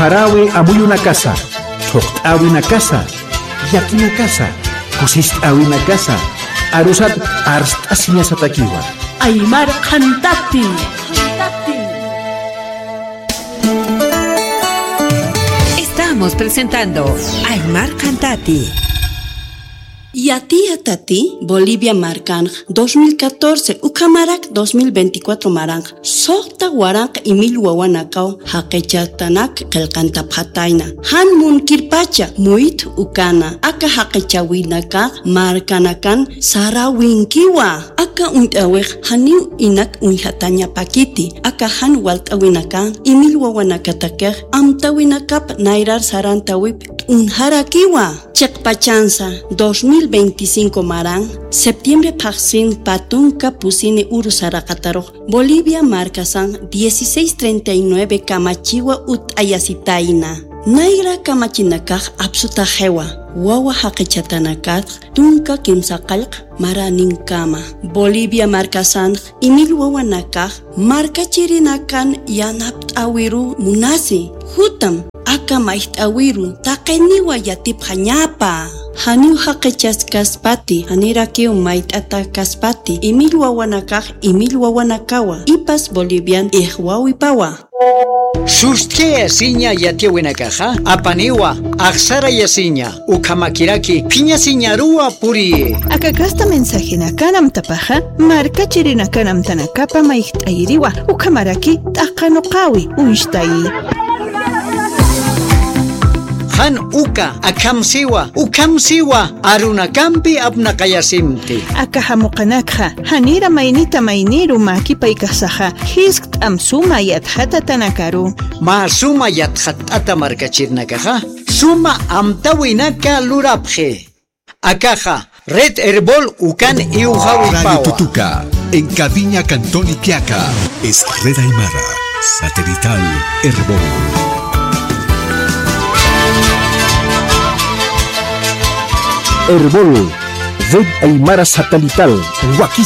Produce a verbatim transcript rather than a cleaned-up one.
Harawi amuy una casa, Choktawi una casa, Yaki una casa, Kusishtawi una casa, Arusat Arstasiña Satakiwa. Aymar Khantati. Estamos presentando Aymar Khantati. Yati Atati, Bolivia Marcan, dos mil catorce, Ucamarak dos mil veinticuatro Marang, Sokta Warank y Mil Wawanakao, Hakechatanak, Kelkantapataina, Han Mun Kirpacha, Muit Ukana, Aka Hakechawinaka, Markanakan, Sara Winkiwa, Aka Untawek, Hanin Inak Unhatanya Pakiti, Aka Han Waltawinakan, y Mil Wawanakataker, Amtawinakap, Nairar Sarantawip, Unharakiwa, Chekpachanza, dos mil veinticinco Marang, septiembre Paxin, Patunca, Pusini, Urusaracataro, Bolivia, Marcasan, dieciséis treinta y nueve, Camachiwa, Ut Ayasitaina. Naira Kamachinakaj, Absuta Jewa, Wawa Hakechatanakaj, Tunca Kimsakalk, Maraninkama. Bolivia, Marcasan, Imil Wawanakaj, Marca Chirinakan, Yanapt Awiru, Munasi, Hutam. Aka mait awiru, takeniwa yatip hanyapa. Haniu hakechas kaspati, hanira kiu mait ata kaspati, imil wawanakaj, imil wawanakawa, ipas Bolivian ihwawipawa. Sustia yasiña yatiawinakaja, apaniwa, aksara yasiña, ukamakiraki, piña siñarua puri. Akakasta mensajina kanam tapaja, marca chirina kanam tanakapa mait airiwa, ukamaraki, takanokawi, uishtai. Han uka akamsiwa ukamsiwa arunakampi apnakayasimti akahamuqanakha hanira mainita mainiru makipaikasaja hiskt amsuma yathata tanakaru ma suma yathatata markachirnakaja suma amtawinaka lurapje akaja Red Herbol ukan iuhawipawa Radio Tutuca en Caviña, Cantón Iquiaca es Red Aymara Satelital Herbol. Herbol, Red Aymara Satelital, Huaquí